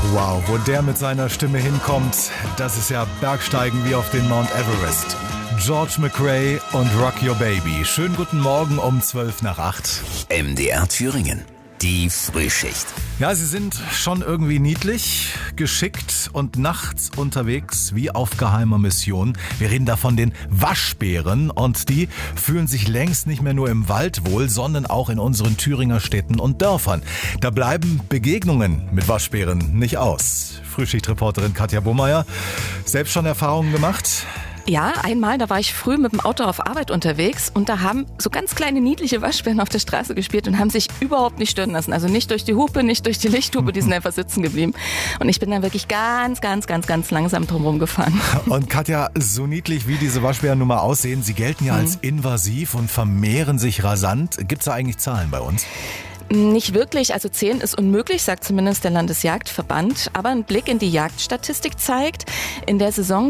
Wow, wo der mit seiner Stimme hinkommt, das ist ja Bergsteigen wie auf den Mount Everest. George McRae und Rock Your Baby. Schönen guten Morgen um 7:55. MDR Thüringen. Die Frühschicht. Ja, sie sind schon irgendwie niedlich, geschickt und nachts unterwegs wie auf geheimer Mission. Wir reden da von den Waschbären und die fühlen sich längst nicht mehr nur im Wald wohl, sondern auch in unseren Thüringer Städten und Dörfern. Da bleiben Begegnungen mit Waschbären nicht aus. Frühschichtreporterin Katja Bohmeier, selbst schon Erfahrungen gemacht? Ja, einmal, da war ich früh mit dem Auto auf Arbeit unterwegs und da haben so ganz kleine niedliche Waschbären auf der Straße gespielt und haben sich überhaupt nicht stören lassen. Also nicht durch die Hupe, nicht durch die Lichthupe, die sind einfach sitzen geblieben. Und ich bin dann wirklich ganz langsam drumherum gefahren. Und Katja, so niedlich wie diese Waschbären nun mal aussehen, sie gelten ja als invasiv und vermehren sich rasant. Gibt es da eigentlich Zahlen bei uns? Nicht wirklich, also zählen ist unmöglich, sagt zumindest der Landesjagdverband. Aber ein Blick in die Jagdstatistik zeigt, in der Saison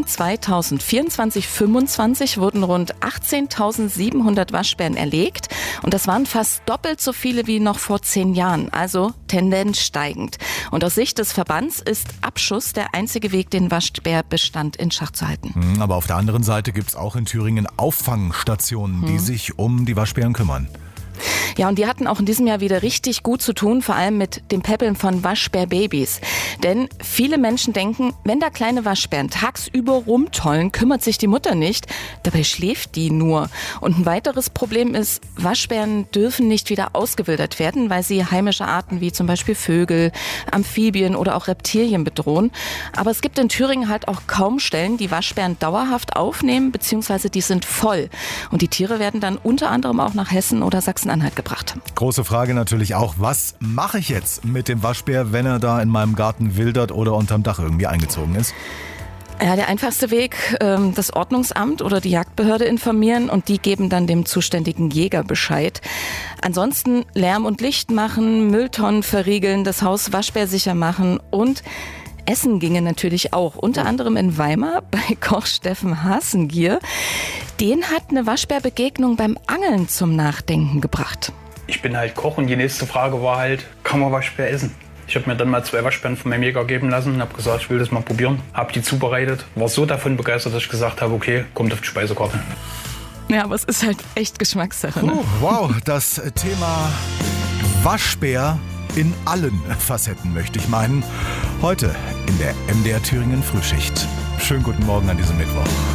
2024/25 wurden rund 18.700 Waschbären erlegt. Und das waren fast doppelt so viele wie noch vor 10 Jahren, also Tendenz steigend. Und aus Sicht des Verbands ist Abschuss der einzige Weg, den Waschbärbestand in Schach zu halten. Aber auf der anderen Seite gibt es auch in Thüringen Auffangstationen, die sich um die Waschbären kümmern. Ja, und die hatten auch in diesem Jahr wieder richtig gut zu tun, vor allem mit dem Päppeln von Waschbärbabys. Denn viele Menschen denken, wenn da kleine Waschbären tagsüber rumtollen, kümmert sich die Mutter nicht. Dabei schläft die nur. Und ein weiteres Problem ist, Waschbären dürfen nicht wieder ausgewildert werden, weil sie heimische Arten wie zum Beispiel Vögel, Amphibien oder auch Reptilien bedrohen. Aber es gibt in Thüringen halt auch kaum Stellen, die Waschbären dauerhaft aufnehmen, beziehungsweise die sind voll. Und die Tiere werden dann unter anderem auch nach Hessen oder Sachsen-Anhalt gebracht. Große Frage natürlich auch, was mache ich jetzt mit dem Waschbär, wenn er da in meinem Garten wildert oder unterm Dach irgendwie eingezogen ist? Ja, der einfachste Weg, das Ordnungsamt oder die Jagdbehörde informieren und die geben dann dem zuständigen Jäger Bescheid. Ansonsten Lärm und Licht machen, Mülltonnen verriegeln, das Haus waschbärsicher machen und Essen ginge natürlich auch, unter anderem in Weimar bei Koch Steffen Hasengier. Den hat eine Waschbärbegegnung beim Angeln zum Nachdenken gebracht. Ich bin halt Koch und die nächste Frage war halt, kann man Waschbär essen? Ich habe mir dann mal 2 Waschbären von meinem Jäger geben lassen und habe gesagt, ich will das mal probieren. Habe die zubereitet, war so davon begeistert, dass ich gesagt habe, okay, kommt auf die Speisekarte. Ja, aber es ist halt echt Geschmackssache. Ne? Wow, das Thema Waschbär in allen Facetten, möchte ich meinen. Heute in der MDR Thüringen Frühschicht. Schönen guten Morgen an diesem Mittwoch.